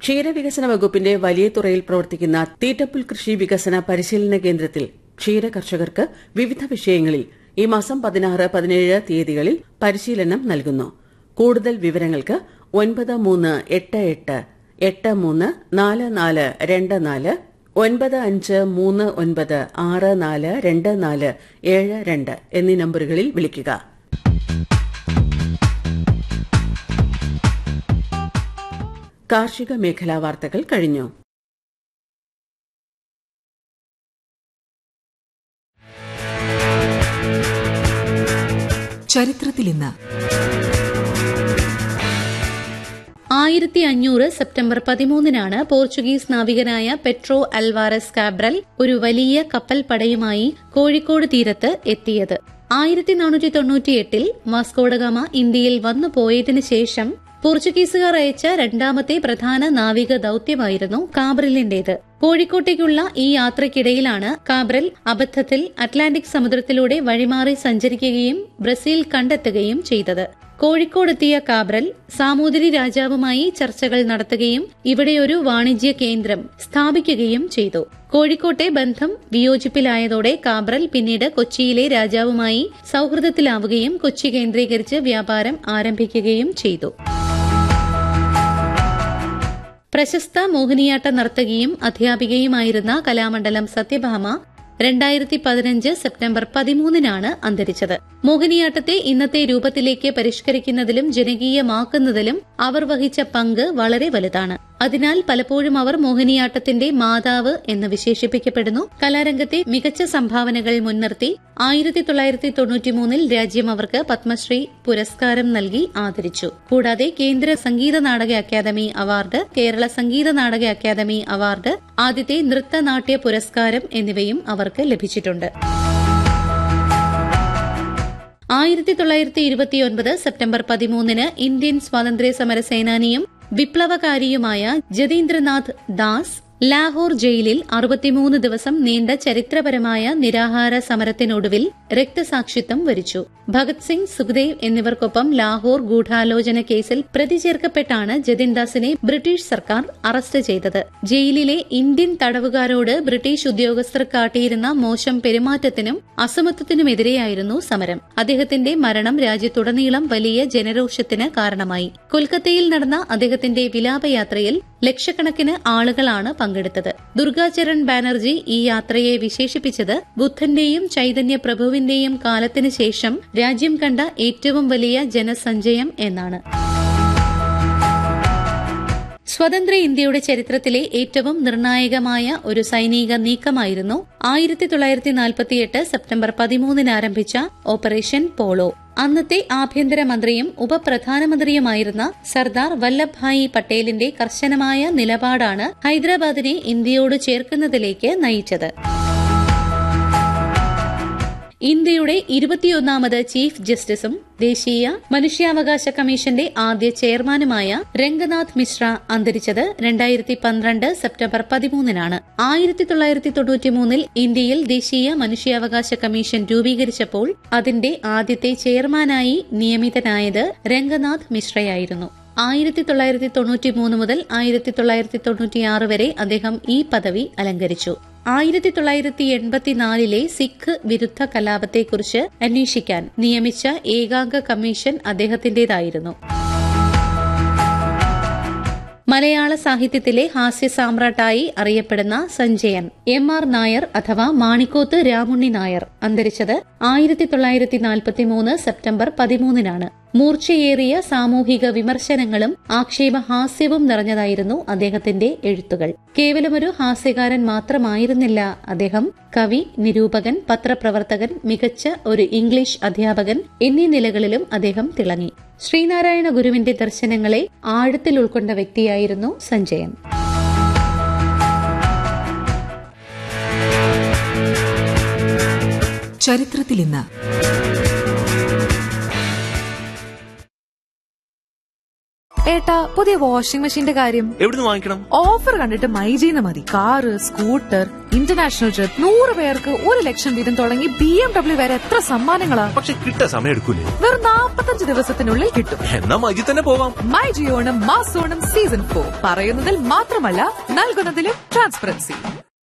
ക്ഷീരവികസന വകുപ്പിന്റെ വലിയതുറയിൽ പ്രവർത്തിക്കുന്ന തീറ്റപ്പുൽ കൃഷി വികസന പരിശീലന കേന്ദ്രത്തിൽ ക്ഷീര കർഷകർക്ക് വിവിധ വിഷയങ്ങളിൽ ഈ മാസം 16, 17 തീയതികളിൽ പരിശീലനം നൽകുന്നു. കൂടുതൽ വിവരങ്ങൾക്ക് 9348834424 9539642472 എന്നീ നമ്പറുകളിൽ വിളിക്കുക. കാർഷിക മേഖലാ വാർത്തകൾ കഴിഞ്ഞു. ചരിത്രത്തിൽ ഇന്ന് 1500 September 13 Portuguese നാവികനായ petro Alvarez Cabral ഒരു വലിയ കപ്പൽ പടയുമായി കോഴിക്കോട് തീരത്ത് എത്തിയത്. 1498 വാസ്കോഡഗാമ ഇന്ത്യയിൽ വന്നു പോയതിനു ശേഷം പോർച്ചുഗീസുകാർ അയച്ച രണ്ടാമത്തെ പ്രധാന നാവിക ദൌത്യമായിരുന്നു കാബ്രലിന്റേത്. കോഴിക്കോട്ടേക്കുള്ള ഈ യാത്രയ്ക്കിടയിലാണ് കാബ്രൽ അബദ്ധത്തിൽ അറ്റ്ലാന്റിക് സമുദ്രത്തിലൂടെ വഴിമാറി സഞ്ചരിക്കുകയും ബ്രസീൽ കണ്ടെത്തുകയും ചെയ്തത്. കോഴിക്കോടെത്തിയ കാബ്രൽ സാമൂതിരി രാജാവുമായി ചർച്ചകൾ നടത്തുകയും ഇവിടെ ഒരു വാണിജ്യ കേന്ദ്രം സ്ഥാപിക്കുകയും ചെയ്തു. കോഴിക്കോട്ടെ ബന്ധം വിയോജിപ്പിലായതോടെ കാബ്രൽ പിന്നീട് കൊച്ചിയിലെ രാജാവുമായി സൌഹൃദത്തിലാവുകയും കൊച്ചി കേന്ദ്രീകരിച്ച് വ്യാപാരം ആരംഭിക്കുകയും ചെയ്തു. പ്രശസ്ത മോഹിനിയാട്ട നർത്തകിയും അധ്യാപികയുമായിരുന്ന കലാമണ്ഡലം സത്യഭാമ 2015 സെപ്റ്റംബർ 13 അന്തരിച്ചത്. മോഹിനിയാട്ടത്തെ ഇന്നത്തെ രൂപത്തിലേക്ക് പരിഷ്കരിക്കുന്നതിലും ജനകീയമാക്കുന്നതിലും അവർ വഹിച്ച പങ്ക് വളരെ വലുതാണ്. അതിനാൽ പലപ്പോഴും അവർ മോഹിനിയാട്ടത്തിന്റെ മാതാവ് എന്ന് വിശേഷിപ്പിക്കപ്പെടുന്നു. കലാരംഗത്തെ മികച്ച സംഭാവനകൾ മുൻനിർത്തി 1993 രാജ്യം അവർക്ക് പത്മശ്രീ പുരസ്കാരം നൽകി ആദരിച്ചു. കൂടാതെ കേന്ദ്ര Sangeetha Nataka academy award, Kerala Sangeetha Nataka academy award, ആദ്യത്തെ നൃത്തനാട്യ പുരസ്കാരം എന്നിവയും അവർക്ക് ലഭിച്ചിട്ടുണ്ട്. 1929 സെപ്റ്റംബർ 13 ഇന്ത്യൻ സ്വാതന്ത്ര്യ സമര സേനാനിയും വിപ്ലവകാരിയുമായ ജതീന്ദ്രനാഥ് ദാസ് ലാഹോർ ജയിലിൽ 63 ദിവസം നീണ്ട ചരിത്രപരമായ നിരാഹാര സമരത്തിനൊടുവിൽ രക്തസാക്ഷിത്വം വരിച്ചു. ഭഗത് സിംഗ്, സുഖ്ദേവ് എന്നിവർക്കൊപ്പം ലാഹോർ ഗൂഢാലോചന കേസിൽ പ്രതി ചേർക്കപ്പെട്ടാണ് ജതിൻദാസിനെ ബ്രിട്ടീഷ് സർക്കാർ അറസ്റ്റ് ചെയ്തത്. ജയിലിലെ ഇന്ത്യൻ തടവുകാരോട് ബ്രിട്ടീഷ് ഉദ്യോഗസ്ഥർ കാട്ടിയിരുന്ന മോശം പെരുമാറ്റത്തിനും അസമത്വത്തിനുമെതിരെയായിരുന്നു സമരം. അദ്ദേഹത്തിന്റെ മരണം രാജ്യത്തുടനീളം വലിയ ജനരോഷത്തിന് കാരണമായി. കൊൽക്കത്തയിൽ നടന്ന അദ്ദേഹത്തിന്റെ വിലാപയാത്രയിൽ ലക്ഷക്കണക്കിന് ആളുകളാണ് പങ്കെടുത്തത്. ദുർഗാചരൺ ബാനർജി ഈ യാത്രയെ വിശേഷിപ്പിച്ചത് ബുദ്ധന്റെയും ചൈതന്യ പ്രഭുവിന്റെയും കാലത്തിനു ശേഷം രാജ്യം കണ്ട ഏറ്റവും വലിയ ജനസഞ്ചയം എന്നാണ്. സ്വതന്ത്ര ഇന്ത്യയുടെ ചരിത്രത്തിലെ ഏറ്റവും നിർണായകമായ ഒരു സൈനിക നീക്കമായിരുന്നു 1948 സെപ്റ്റംബർ 13 ആരംഭിച്ച ഓപ്പറേഷൻ പോളോ. അന്നത്തെ ആഭ്യന്തരമന്ത്രിയും ഉപപ്രധാനമന്ത്രിയുമായിരുന്ന സർദാർ വല്ലഭ്ഭായി പട്ടേലിന്റെ കർശനമായ നിലപാടാണ് ഹൈദരാബാദിനെ ഇന്ത്യയോട് ചേർക്കുന്നതിലേക്ക് നയിച്ചത്. ഇന്ത്യയുടെ 21ാമത് ചീഫ് ജസ്റ്റിസും ദേശീയ മനുഷ്യാവകാശ കമ്മീഷന്റെ ആദ്യ ചെയർമാനുമായ രംഗനാഥ് മിശ്ര അന്തരിച്ചത് 2012 സെപ്റ്റംബർ 13 1993 ഇന്ത്യയിൽ ദേശീയ മനുഷ്യാവകാശ കമ്മീഷൻ രൂപീകരിച്ചപ്പോൾ അതിന്റെ ആദ്യത്തെ ചെയർമാനായി നിയമിതനായത് രംഗനാഥ് മിശ്രയായിരുന്നു. 1993 മുതൽ 1996 വരെ അദ്ദേഹം ഈ പദവി അലങ്കരിച്ചു. 1984 സിഖ് വിരുദ്ധ കലാപത്തെക്കുറിച്ച് അന്വേഷിക്കാൻ നിയമിച്ച ഏകാംഗ കമ്മീഷൻ അദ്ദേഹത്തിന്റേതായിരുന്നു. മലയാള സാഹിത്യത്തിലെ ഹാസ്യ സാമ്രാട്ടായി അറിയപ്പെടുന്ന സഞ്ജയൻ M.R. നായർ അഥവാ മാണിക്കോത്ത് രാമുണ്ണി നായർ അന്തരിച്ചത് 1943 സെപ്റ്റംബർ 13 മൂർച്ചയേറിയ സാമൂഹിക വിമർശനങ്ങളും ആക്ഷേപഹാസ്യവും നിറഞ്ഞതായിരുന്നു അദ്ദേഹത്തിന്റെ എഴുത്തുകൾ. കേവലമൊരു ഹാസ്യകാരൻ മാത്രമായിരുന്നില്ല അദ്ദേഹം. കവി, നിരൂപകൻ, പത്രപ്രവർത്തകൻ, മികച്ച ഒരു ഇംഗ്ലീഷ് അധ്യാപകൻ എന്നീ നിലകളിലും അദ്ദേഹം തിളങ്ങി. ശ്രീനാരായണ ഗുരുവിന്റെ ദർശനങ്ങളെ ആഴത്തിൽ ഉൾക്കൊണ്ട വ്യക്തിയായിരുന്നു സഞ്ജയൻ. ചരിത്രത്തിൽ ഇന്ന് ഏട്ടാ, പുതിയ വാഷിംഗ് മെഷീന്റെ കാര്യം എവിടുന്ന് വാങ്ങിക്കണം? ഓഫർ കണ്ടിട്ട് മൈജിന്ന് മതി. കാറ്, സ്കൂട്ടർ, ഇന്റർനാഷണൽ ട്രിപ്പ്, 100 പേർക്ക് 1,00,000 വീതം തുടങ്ങി BMW വരെ എത്ര സമ്മാനങ്ങളാ. പക്ഷെ കിട്ടാൻ സമയം എടുക്കൂലേ? വെറും 45 ദിവസത്തിനുള്ളിൽ കിട്ടും. എന്നാ മൈജി തന്നെ പോവാം. മൈജി ഓണം മാസോണം സീസൺ 4 പറയുന്നതിൽ മാത്രമല്ല നൽകുന്നതിലും ട്രാൻസ്പെറൻസി.